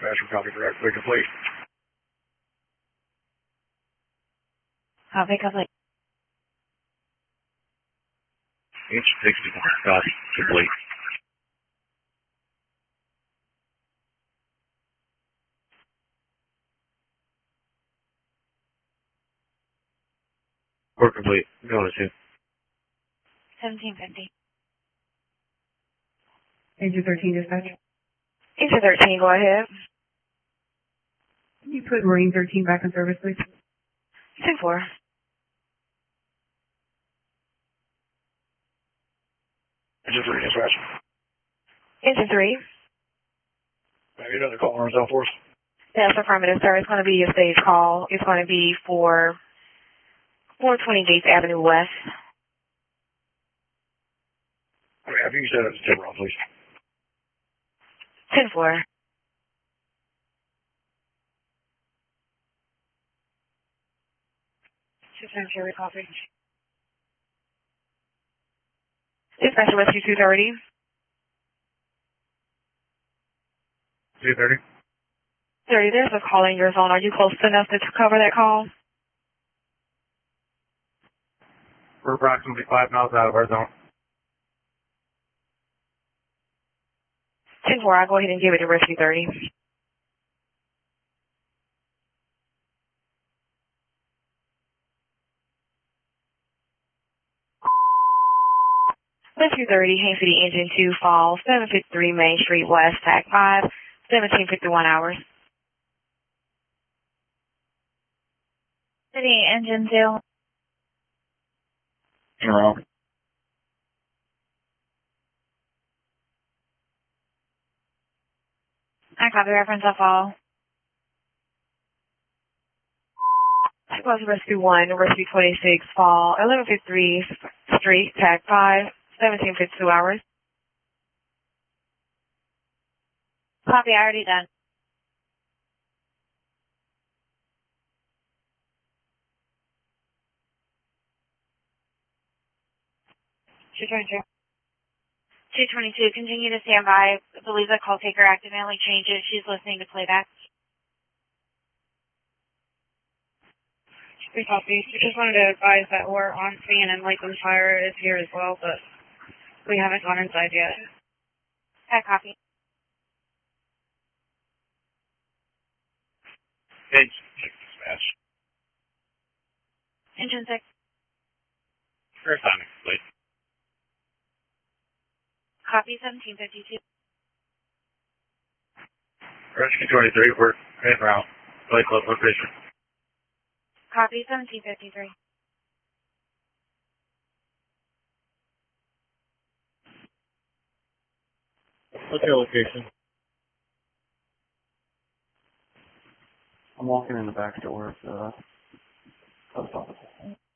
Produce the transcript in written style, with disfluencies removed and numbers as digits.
dispatcher, copy directly complete. Copy complete. Inch 64, copy complete. Work complete. Going to 1750. Engine 13 dispatch. Engine 13, go ahead. Can you put Marine 13 back in service, please? 10-4. Engine 3 dispatch. Engine 3. Maybe another call on ourselves for us. That's affirmative, sir. It's going to be a stage call. It's going to be for 420 Gates Avenue West. I mean, if you set up the tip wrong, please. 10-4. Cherry Coffee. Dispatcher Rescue 230. 230. 30, there's a call in your zone. Are you close enough to cover that call? We're approximately 5 miles out of our zone. 10-4, I'll go ahead and give it to Rescue 30. Rescue 30, Haines City Engine 2, Fall, 753 Main Street West, Tag 5, 1751 hours. City Engine 2. Wrong. I copy reference of Fall. I go to Rescue 1, Rescue 26, Fall, 1153 Street, Tag 5, 1752 hours. Copy, I already done. She's right here. 222, continue to stand by. I believe the call taker accidentally changed it. She's listening to playback. We copy. We just wanted to advise that we're on scene and Lakeland Fire is here as well, but we haven't gone inside yet. I copy. Engine 6 dispatch. Engine 6. First time complete. Copy 1752. Rescue 23, we're en route. Play club location. Copy 1753. What's your location? I'm walking in the back door of the post office.